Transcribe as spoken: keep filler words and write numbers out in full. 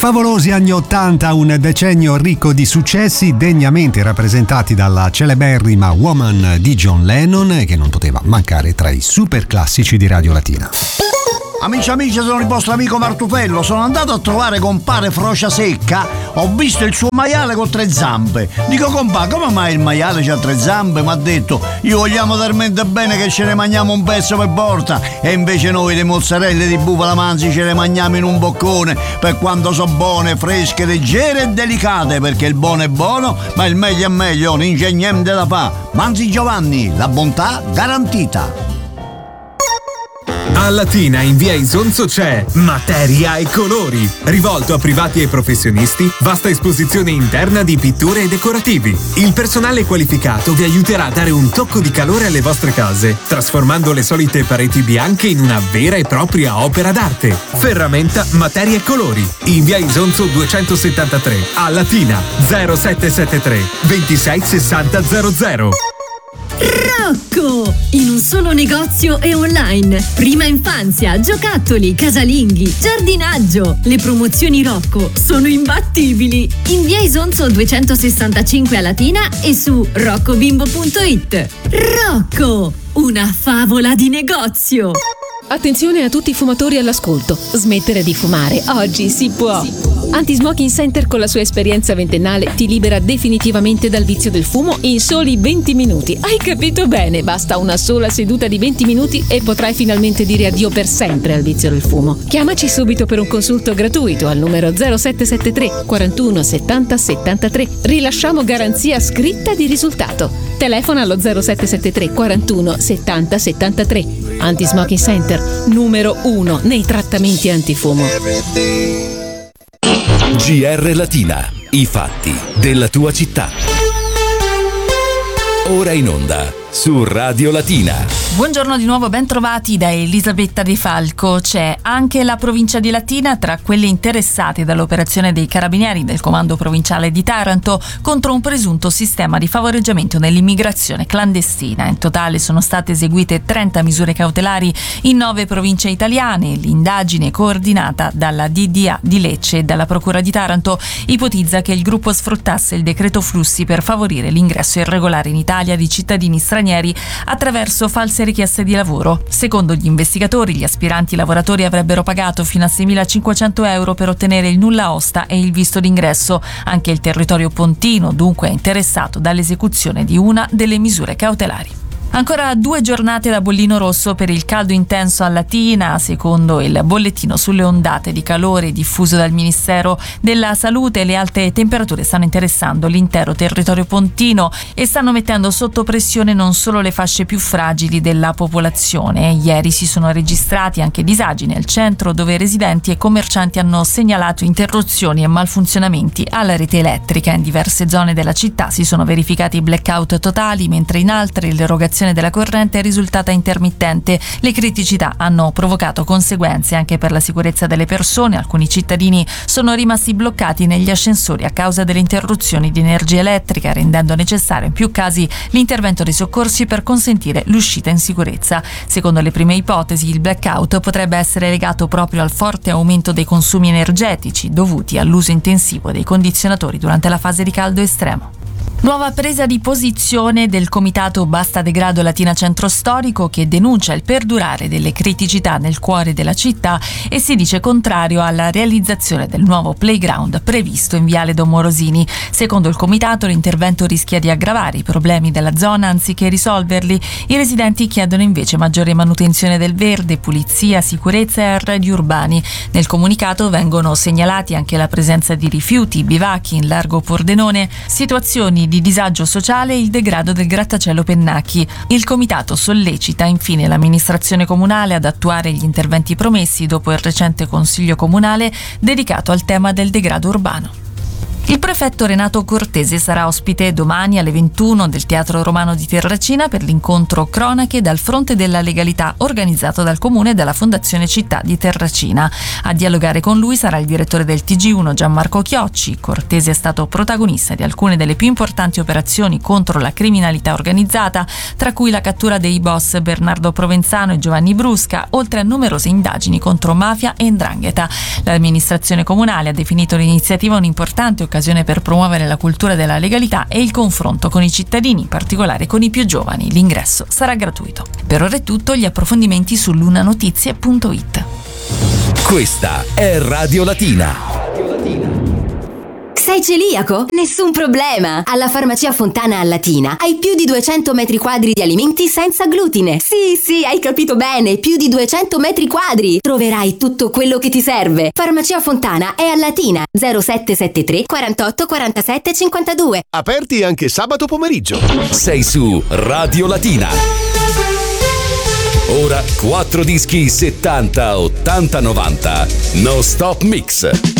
Favolosi anni ottanta, un decennio ricco di successi degnamente rappresentati dalla celeberrima Woman di John Lennon, che non poteva mancare tra i super classici di Radio Latina. Amici amici, sono il vostro amico Martufello. Sono andato a trovare compare Frocia Secca. Ho visto il suo maiale con tre zampe. Dico, compà, come mai il maiale c'ha tre zampe? Mi ha detto, io vogliamo talmente bene che ce ne mangiamo un pezzo per volta. E invece noi le mozzarelle di bufala manzi ce le mangiamo in un boccone, per quanto sono buone, fresche, leggere e delicate. Perché il buono è buono, ma il meglio è meglio, non c'è niente da fa. Manzi Giovanni, la bontà garantita. A Latina in via Isonzo c'è Materia e Colori, rivolto a privati e professionisti, vasta esposizione interna di pitture e decorativi. Il personale qualificato vi aiuterà a dare un tocco di calore alle vostre case, trasformando le solite pareti bianche in una vera e propria opera d'arte. Ferramenta Materia e Colori, in via Isonzo duecentosettantatré, a Latina, zero sette sette tre ventisei sessanta zero zero. Rocco! In un solo negozio e online. Prima infanzia, giocattoli, casalinghi, giardinaggio. Le promozioni Rocco sono imbattibili. In via Isonzo duecentosessantacinque a Latina e su roccobimbo punto it. Rocco! Una favola di negozio. Attenzione a tutti i fumatori all'ascolto. Smettere di fumare oggi si può. Anti-Smoking Center con la sua esperienza ventennale ti libera definitivamente dal vizio del fumo in soli venti minuti. Hai capito bene? Basta una sola seduta di venti minuti e potrai finalmente dire addio per sempre al vizio del fumo. Chiamaci subito per un consulto gratuito al numero zero sette sette tre quarantuno settanta settantatré. Rilasciamo garanzia scritta di risultato. Telefona allo zero sette sette tre quarantuno settanta settantatré. Anti-Smoking Center, numero uno nei trattamenti antifumo. G R Latina, i fatti della tua città. Ora in onda su Radio Latina. Buongiorno di nuovo, ben trovati da Elisabetta De Falco. C'è anche la provincia di Latina tra quelle interessate dall'operazione dei carabinieri del comando provinciale di Taranto contro un presunto sistema di favoreggiamento nell'immigrazione clandestina. In totale sono state eseguite trenta misure cautelari in nove province italiane. L'indagine coordinata dalla D D A di Lecce e dalla Procura di Taranto ipotizza che il gruppo sfruttasse il decreto flussi per favorire l'ingresso irregolare in Italia di cittadini stranieri attraverso false richieste di lavoro. Secondo gli investigatori, gli aspiranti lavoratori avrebbero pagato fino a seimilacinquecento euro per ottenere il nulla osta e il visto d'ingresso. Anche il territorio pontino, dunque, è interessato dall'esecuzione di una delle misure cautelari. Ancora due giornate da bollino rosso per il caldo intenso a Latina, secondo il bollettino sulle ondate di calore diffuso dal Ministero della Salute. Le alte temperature stanno interessando l'intero territorio pontino e stanno mettendo sotto pressione non solo le fasce più fragili della popolazione. Ieri si sono registrati anche disagi nel centro, dove residenti e commercianti hanno segnalato interruzioni e malfunzionamenti alla rete elettrica. In diverse zone della città si sono verificati blackout totali, mentre in altre l'erogazione della corrente è risultata intermittente. Le criticità hanno provocato conseguenze anche per la sicurezza delle persone. Alcuni cittadini sono rimasti bloccati negli ascensori a causa delle interruzioni di energia elettrica, rendendo necessario in più casi l'intervento dei soccorsi per consentire l'uscita in sicurezza. Secondo le prime ipotesi, il blackout potrebbe essere legato proprio al forte aumento dei consumi energetici dovuti all'uso intensivo dei condizionatori durante la fase di caldo estremo. Nuova presa di posizione del comitato Basta Degrado Latina Centro Storico, che denuncia il perdurare delle criticità nel cuore della città e si dice contrario alla realizzazione del nuovo playground previsto in Viale Don Morosini. Secondo il comitato, l'intervento rischia di aggravare i problemi della zona anziché risolverli. I residenti chiedono invece maggiore manutenzione del verde, pulizia, sicurezza e arredi urbani. Nel comunicato vengono segnalati anche la presenza di rifiuti, bivacchi in largo Pordenone, situazioni di di disagio sociale e il degrado del grattacielo Pennacchi. Il comitato sollecita infine l'amministrazione comunale ad attuare gli interventi promessi dopo il recente consiglio comunale dedicato al tema del degrado urbano. Il prefetto Renato Cortese sarà ospite domani alle ventuno del Teatro Romano di Terracina per l'incontro Cronache dal fronte della legalità organizzato dal Comune e dalla Fondazione Città di Terracina. A dialogare con lui sarà il direttore del T G uno Gianmarco Chiocci. Cortese è stato protagonista di alcune delle più importanti operazioni contro la criminalità organizzata, tra cui la cattura dei boss Bernardo Provenzano e Giovanni Brusca, oltre a numerose indagini contro mafia e 'ndrangheta. L'amministrazione comunale ha definito l'iniziativa un'importante occasione per promuovere la cultura della legalità e il confronto con i cittadini, in particolare con i più giovani. L'ingresso sarà gratuito. Per ora è tutto, gli approfondimenti su lunanotizie punto it. Questa è Radio Latina. Sei celiaco? Nessun problema! Alla Farmacia Fontana a Latina hai più di duecento metri quadri di alimenti senza glutine. Sì, sì, hai capito bene, più di duecento metri quadri. Troverai tutto quello che ti serve. Farmacia Fontana è a Latina, zero sette sette tre quarantotto quarantasette cinquantadue. Aperti anche sabato pomeriggio. Sei su Radio Latina. Ora quattro dischi settanta, ottanta, novanta. No Stop Mix.